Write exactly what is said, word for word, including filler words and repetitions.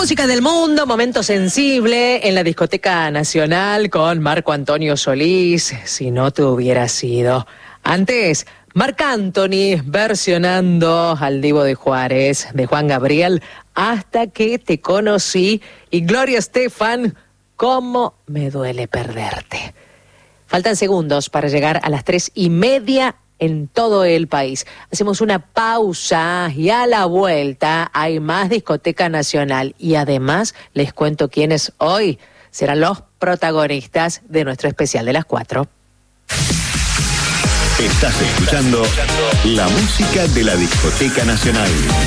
música del mundo, momento sensible en la Discoteca Nacional con Marco Antonio Solís, Si no te hubiera sido. Antes, Marc Anthony versionando al Divo de Juárez, de Juan Gabriel, Hasta que te conocí, y Gloria Estefan, Cómo me duele perderte. Faltan segundos para llegar a las tres y media en todo el país. Hacemos una pausa y a la vuelta hay más Discoteca Nacional. Y además les cuento quiénes hoy serán los protagonistas de nuestro especial de las cuatro. Estás escuchando la música de la Discoteca Nacional.